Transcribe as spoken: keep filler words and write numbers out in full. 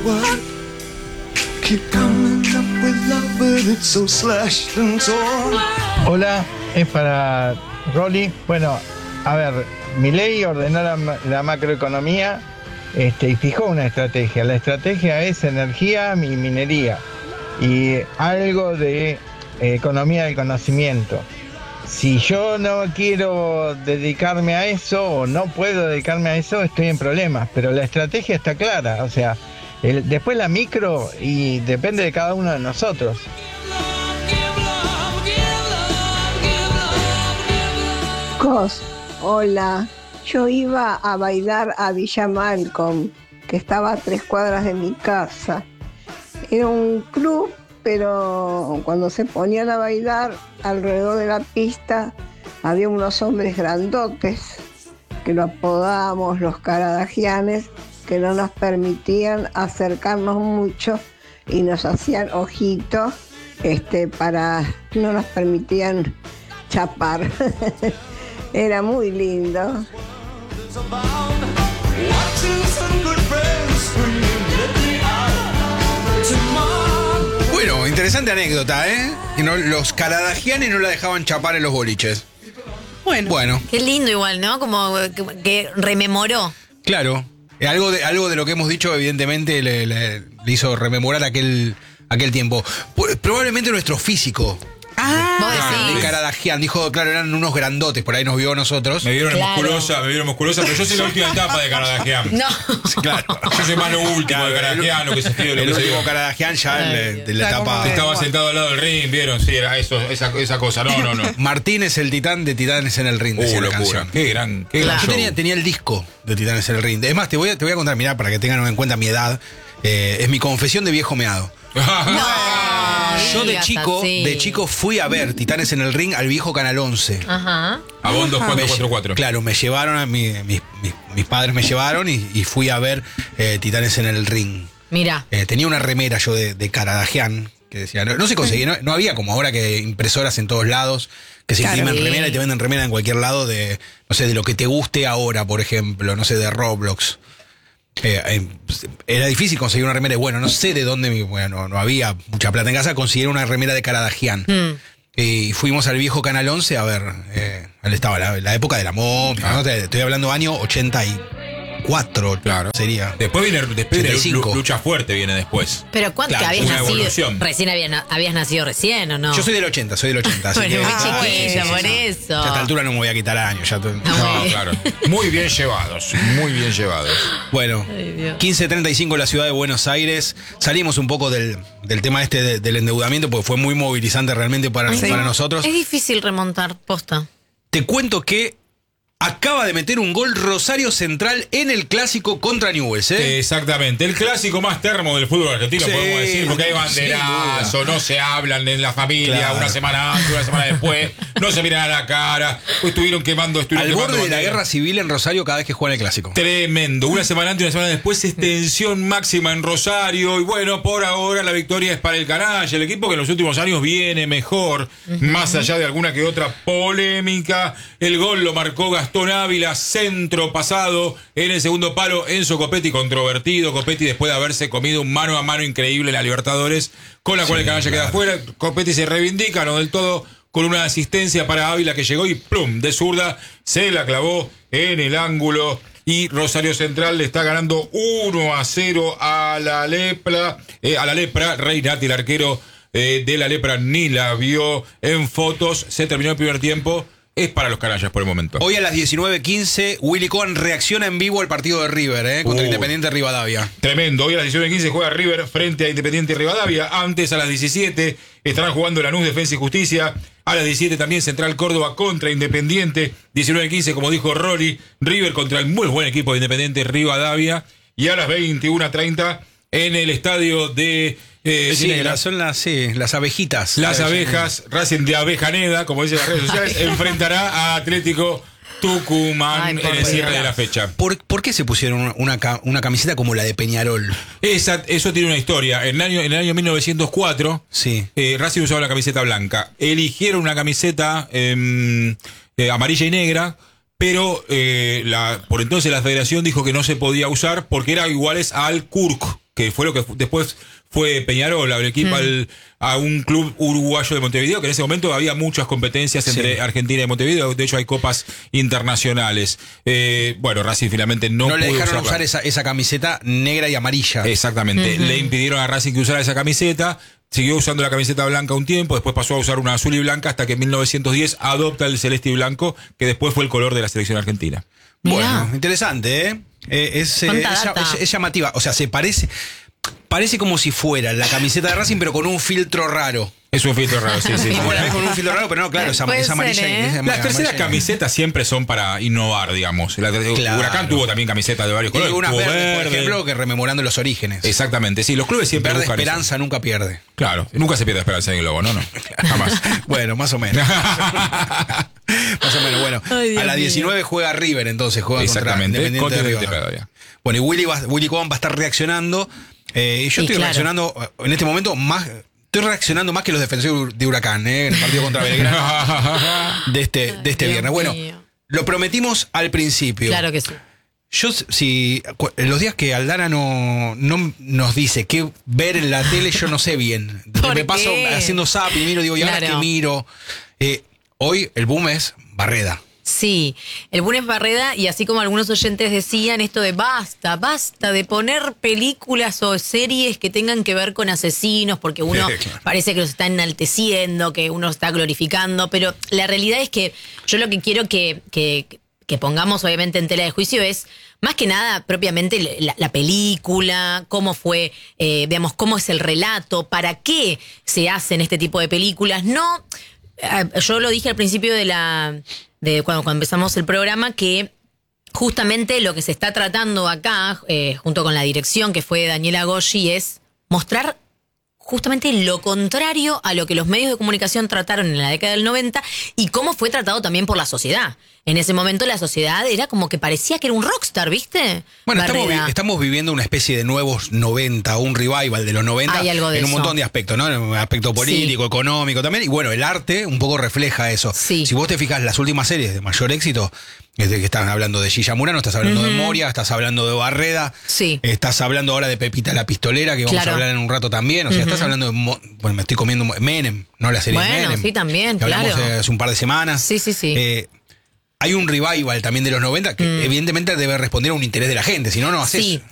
what? Keep coming up with love, but it's so slashed and torn. Hola, es para Rolly. Bueno, a ver, Milei ordenó la, la macroeconomía este, y fijó una estrategia. La estrategia es energía y minería y algo de eh, economía del conocimiento. Si yo no quiero dedicarme a eso o no puedo dedicarme a eso, estoy en problemas, pero la estrategia está clara, o sea, el, después la micro y depende de cada uno de nosotros. Cos, hola, yo iba a bailar a Villa Malcolm, que estaba a tres cuadras de mi casa. Era un club, pero cuando se ponían a bailar alrededor de la pista había unos hombres grandotes que lo apodábamos los caradagianes, que no nos permitían acercarnos mucho y nos hacían ojitos este, para no nos permitían chapar. Era muy lindo. Bueno, interesante anécdota, ¿eh? Que no, los caradagianes no la dejaban chapar en los boliches. Bueno. Bueno. Qué lindo igual, ¿no? Como que, que rememoró. Claro. Algo de, algo de lo que hemos dicho, evidentemente, le, le, le hizo rememorar aquel, aquel tiempo. Probablemente nuestro físico. Ah, de Caradagian, dijo, claro, eran unos grandotes, por ahí nos vio a nosotros. Me vieron Claro. musculosa, me vieron musculosa, pero yo soy la última etapa de Caradagian. No. Claro. Yo soy más lo último Claro, de Caradagian, lo que se escribe, lo El que se último dio. Caradagian ya Ay, de, de la Está etapa. como- Estaba sentado al lado del ring, vieron, sí, era eso, esa, esa cosa. No, no, no. Martínez, el titán de Titanes en el ring, decía Uh, la locura. canción. Qué gran, qué gran Yo show. tenía, tenía el disco de Titanes en el ring. Es más, te voy a, te voy a contar, mirá, para que tengan en cuenta mi edad. Eh, es mi confesión de viejo meado. Yo de digas chico, así. de chico fui a ver Titanes en el ring al viejo Canal once. Ajá. A Bondos Me cuatro lle- cuatro cuatro. Claro, me llevaron, a mi- mis, mis- mis padres me llevaron y, y fui a ver eh, Titanes en el ring. Mira. Eh, tenía una remera yo de, de Caradagian que decía, no, no se conseguía, no, no había como ahora que impresoras en todos lados, que se Claro. imprimen Sí. remera y te venden remera en cualquier lado de, no sé, de lo que te guste ahora, por ejemplo, no sé, de Roblox. Eh, eh, era difícil conseguir una remera, bueno, no sé de dónde, bueno, no, no había mucha plata en casa, conseguí una remera de Caradagian. Mm. Y fuimos al viejo Canal once a ver, eh, él estaba la, la época de la momia, ¿no? Te- Estoy hablando año ochenta y cuatro, Claro. sería. Después viene, después viene ochenta y cinco. Lu- Lucha Fuerte, viene después. Pero ¿cuánto Claro, habías una nacido? evolución. Recién habías, na- habías nacido recién, ¿o no? Yo soy del ochenta, soy del ochenta. Así Bueno, que, muy Ah, chiquita, bueno, por sí, sí, eso. ya a esta altura no me voy a quitar años. Ya to- Ah, No, muy bien. claro. Muy bien llevados, muy bien llevados. Bueno, Ay, Dios. quince treinta y cinco en la ciudad de Buenos Aires. Salimos un poco del, del tema este de- del endeudamiento porque fue muy movilizante realmente para, Sí. para nosotros. Es difícil remontar, posta. Te cuento que acaba de meter un gol Rosario Central en el clásico contra Newell's, ¿eh? Exactamente, el clásico más termo del fútbol argentino, Sí, podemos decir, porque hay sin banderazo, no se hablan en la familia, Claro. una semana antes, una semana después, no se miran a la cara, estuvieron quemando, estuvieron Al quemando borde de la banderas. guerra civil en Rosario cada vez que juegan el clásico. Tremendo, una semana antes y una semana después, extensión máxima en Rosario. Y bueno, por ahora la victoria es para el Canalla, el equipo que en los últimos años viene mejor, más allá de alguna que otra polémica. El gol lo marcó Gastón Ávila, centro pasado en el segundo palo. Enzo Copetti, controvertido. Copetti, después de haberse comido un mano a mano increíble en la Libertadores, con la cual el Canalla queda fuera. Copetti se reivindica, no del todo, con una asistencia para Ávila que llegó y plum, de zurda, se la clavó en el ángulo. Y Rosario Central le está ganando uno a cero a la Lepra. Eh, a la Lepra, Reinati, el arquero eh, de la Lepra, ni la vio en fotos. Se terminó el primer tiempo. Es para los canallas por el momento. Hoy a las diecinueve quince, Willy Cohen reacciona en vivo al partido de River, ¿eh? Contra Uy. Independiente Rivadavia. Tremendo. Hoy a las diecinueve quince juega River frente a Independiente Rivadavia. Antes, a las diecisiete, estarán jugando Lanús, Defensa y Justicia. A las diecisiete también Central Córdoba contra Independiente. diecinueve quince, como dijo Rolly, River contra el muy buen equipo de Independiente Rivadavia. Y a las veintiuna treinta en el estadio de... eh, Sí, sí, las- son las, sí, las abejitas. Las abejas, Racing de Abejaneda, como dicen las redes sociales, enfrentará a Atlético Tucumán Ay, en por el cierre Dios. de la fecha. ¿Por, por qué se pusieron una, una ca- una camiseta como la de Peñarol? Esa, eso tiene una historia. En el año, en el año mil novecientos cuatro, Sí. eh, Racing usaba la camiseta blanca. Eligieron una camiseta eh, eh, amarilla y negra, pero eh, la, por entonces la federación dijo que no se podía usar porque era iguales al Kurk. que fue lo que fu- después fue Peñarol, el equipo Mm. al- a un club uruguayo de Montevideo, que en ese momento había muchas competencias entre Sí. Argentina y Montevideo, de hecho hay copas internacionales. Eh, bueno, Racing finalmente no, No, le pudo dejaron usarla. usar esa, esa camiseta negra y amarilla. Exactamente, le impidieron a Racing que usara esa camiseta. Siguió usando la camiseta blanca un tiempo, después pasó a usar una azul y blanca hasta que en mil novecientos diez adopta el celeste y blanco, que después fue el color de la selección argentina. Bueno, Mirá. interesante, ¿eh? Eh, es, eh, Cuánta es- data. es- es llamativa. O sea, se parece. Parece como si fuera la camiseta de Racing, pero con un filtro raro. Es un filtro raro, sí, sí. sí. Bueno, es con un filtro raro, pero no, claro, esa, Puede esa amarilla. ser, ¿eh? esa Las terceras amarilla- camisetas siempre son para innovar, digamos. La, Claro. Huracán tuvo también camisetas de varios Y colores. unas Tuvo verdes, por verde. ejemplo, que rememorando los orígenes. Exactamente, sí, los clubes siempre Verde buscan eso. esperanza nunca pierde. Claro, nunca se pierde esperanza en el lobo, no, no. Jamás. Bueno, más o menos. Más o menos, bueno. Ay, Dios a la mío. diecinueve juega River, entonces juega Exactamente, contra Independiente contra de Independiente Rivadavia. de Rivadavia. Bueno, y Willy, va, Willy Coban va a estar reaccionando. Eh, y yo Y estoy claro. reaccionando eh, en este momento más. Estoy reaccionando más que los defensores de Huracán, ¿eh? En el partido contra Belgrano de este, de este Dios viernes. Bueno, mío. lo prometimos al principio. Claro que sí. Yo, si cu- en los días que Aldana no, no nos dice qué ver en la tele, yo no sé bien. ¿Por Me paso qué? haciendo zap y miro, digo, ¿y ahora Claro. qué miro? Eh, hoy el boom es Barreda. Sí, el Bunes Barreda, y así como algunos oyentes decían, esto de basta, basta de poner películas o series que tengan que ver con asesinos, porque uno Claro. parece que los está enalteciendo, que uno está glorificando, pero la realidad es que yo lo que quiero que, que, que pongamos obviamente en tela de juicio es, más que nada, propiamente la, la película, cómo fue, eh, digamos, cómo es el relato, para qué se hacen este tipo de películas, no... Eh, yo lo dije al principio de la de cuando, cuando empezamos el programa que justamente lo que se está tratando acá eh, junto con la dirección que fue Daniela Goggi es mostrar justamente lo contrario a lo que los medios de comunicación trataron en la década del noventa y cómo fue tratado también por la sociedad. En ese momento la sociedad era como que parecía que era un rockstar, ¿viste? Bueno, estamos, Barreda. vi- estamos viviendo una especie de nuevos noventa, un revival de los noventa Hay algo de en un eso. montón de aspectos, ¿no? En un aspecto político, económico también. Y bueno, el arte un poco refleja eso. Sí. Si vos te fijas, las últimas series de mayor éxito, es de que estás hablando de Gilla Murano, estás hablando de Moria, estás hablando de Barreda, Sí. estás hablando ahora de Pepita la Pistolera, que vamos Claro. a hablar en un rato también. O sea, estás hablando de. Mo- Bueno, me estoy comiendo Menem, ¿no? La serie de Bueno, Menem. sí, también, que hablamos claro. eh, hace un par de semanas. Sí, sí, sí. Eh, hay un revival también de los noventa que evidentemente debe responder a un interés de la gente, si no, no haces Sí,